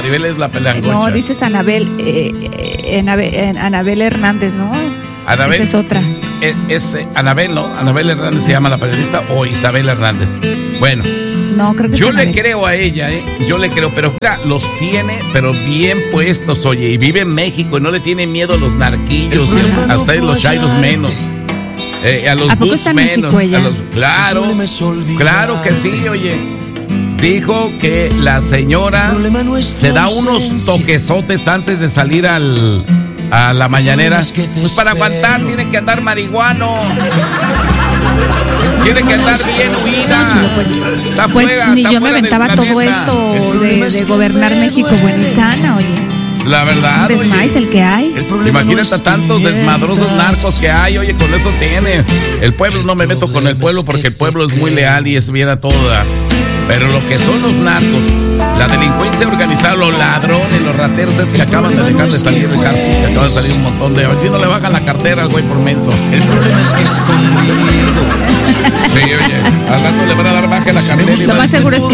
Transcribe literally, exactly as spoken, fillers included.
Maribel es la pelangocha. No, dices Anabel, eh, eh, Anabel, Anabel Hernández, ¿no? Anabel. Esa es otra. Es, es eh, Anabel, ¿no? Anabel Hernández se llama la periodista, o Isabel Hernández. Bueno. No, creo que yo es le Anabel. creo a ella, ¿eh? Yo le creo, pero mira, los tiene, pero bien puestos, oye, y vive en México y no le tiene miedo a los narquillos, y a ustedes los chairos menos. Eh, a los ¿A poco dudes está en menos. México ella? A los, claro, claro que sí, oye. Dijo que la señora se da unos toquesotes antes de salir al, a la mañanera. Pues para aguantar tiene que andar marihuano. Tiene que andar bien huida. Pues, Está pues fuera, ni está yo me fuera del aventaba todo planeta. esto de, de gobernar México buena y sana, oye. La verdad, Un desmais el que hay. Imagínate a tantos desmadrosos narcos que hay, oye, con eso tiene. El pueblo, no me meto con el pueblo porque el pueblo es muy leal y es bien a toda. Pero lo que son los narcos, la delincuencia organizada, los ladrones, los rateros, es que acaban de dejar de salir de cárcel, que acaban de salir un montón de... A ver si no le bajan la cartera al güey por menso. El problema es que escondido. Sí, oye, al rato le van a dar baja la cartera. Lo más seguro es que